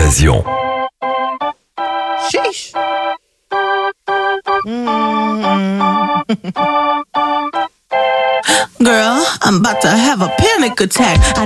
Évasion. Sheesh. Girl, I'm about to have a panic attack. I